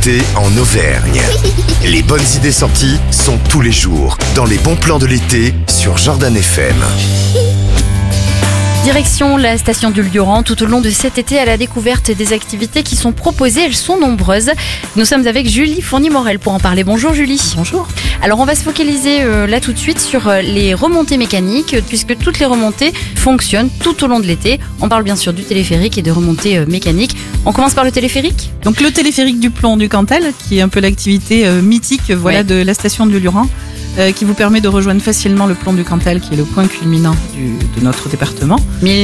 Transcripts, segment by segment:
l'été en Auvergne. Les bonnes idées sorties sont tous les jours dans les bons plans de l'été sur Jordan FM. Direction la station du Lioran tout au long de cet été à la découverte des activités qui sont proposées. Elles sont nombreuses. Nous sommes avec Julie Fournier-Morel pour en parler. Bonjour Julie. Bonjour. Alors on va se focaliser là tout de suite sur les remontées mécaniques puisque toutes les remontées fonctionnent tout au long de l'été. On parle bien sûr du téléphérique et de remontées mécaniques. On commence par le téléphérique. Donc le téléphérique du plomb du Cantal, qui est un peu l'activité mythique de la station du Lioran, qui vous permet de rejoindre facilement le plomb du Cantal, qui est le point culminant de notre département.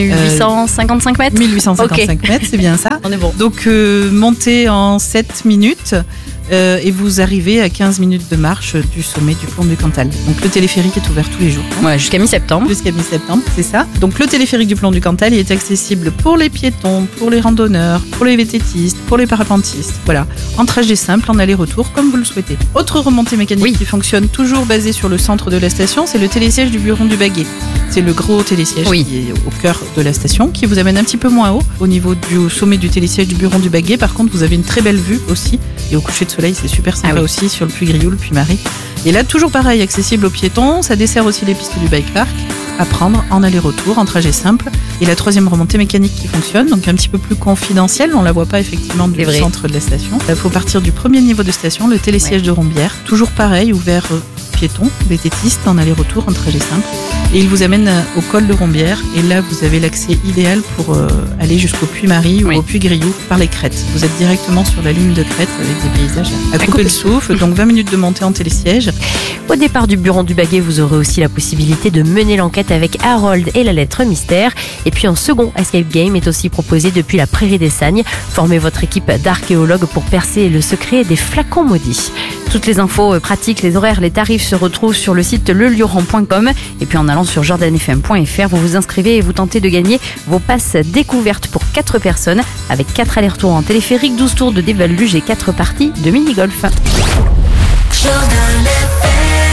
1855 mètres 1855 mètres, c'est bien ça. On est bon. Donc montez en 7 minutes et vous arrivez à 15 minutes de marche du sommet du plomb du Cantal. Donc le téléphérique est ouvert tous les jours. Ouais, jusqu'à mi-septembre. Jusqu'à mi-septembre, c'est ça. Donc le téléphérique du plomb du Cantal, il est accessible pour les piétons, pour les randonneurs, pour les VTTistes, pour les parapentistes. Voilà, en trajet simple, en aller-retour, comme vous le souhaitez. Autre remontée mécanique qui fonctionne toujours basée sur le centre de la station, c'est le télésiège du Buron du Baguet. C'est le gros télésiège qui est au cœur de la station, qui vous amène un petit peu moins haut, au niveau du sommet du télésiège du Buron du Baguet. Par contre, vous avez une très belle vue aussi. Et au coucher de soleil, c'est super sympa aussi sur le puy Grioux, le puy Marie. Et là, toujours pareil, accessible aux piétons. Ça dessert aussi les pistes du bike park à prendre en aller-retour, en trajet simple. Et la troisième remontée mécanique qui fonctionne, donc un petit peu plus confidentielle, on la voit pas effectivement du centre de la station. Il faut partir du premier niveau de station, le télésiège de Rombières. Toujours pareil, ouvert piétons, VTTistes, en aller-retour, en trajet simple. Et il vous amène au col de Rombières. Et là, vous avez l'accès idéal pour aller jusqu'au puy Marie ou au puy Grioux par les crêtes. Vous êtes directement sur la ligne de crête avec des paysages à couper le souffle. Donc 20 minutes de montée en télésiège. Au départ du Buron du Baguet, vous aurez aussi la possibilité de mener l'enquête avec Harold et la lettre mystère. Et puis un second escape game est aussi proposé depuis la Prairie des Sagnes. Formez votre équipe d'archéologues pour percer le secret des flacons maudits. Toutes les infos pratiques, les horaires, les tarifs se retrouvent sur le site lelioran.com. Et puis en allant sur jordanfm.fr, vous vous inscrivez et vous tentez de gagner vos passes découvertes pour 4 personnes avec 4 allers-retours en téléphérique, 12 tours de déval luge et 4 parties de mini-golf. Jordan FM.